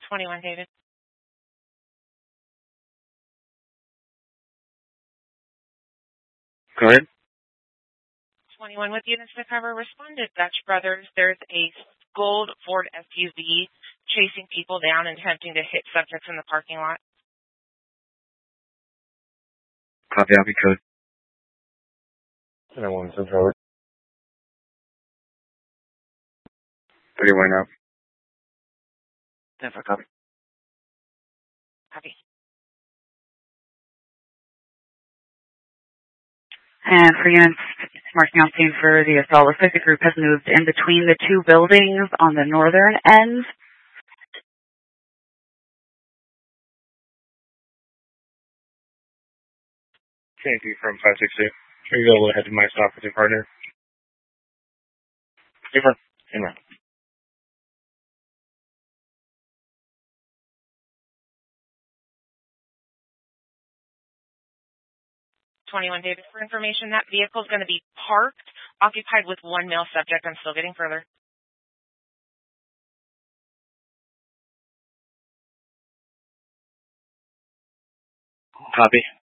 21, David. Go ahead. 21 with units to cover. Responded Dutch Brothers. There's a gold Ford SUV chasing people down and attempting to hit subjects in the parking lot. Copy, I'll be code. And I want to control it. 31 out. 10 for copy. Copy. And for units marking off scene for the assault, looks like the group has moved in between the two buildings on the northern end. Thank you from 562. Are you available ahead to my stop with your partner? Super. In round. 21, David. For information, that vehicle is going to be parked, occupied with one male subject. I'm still getting further. Copy.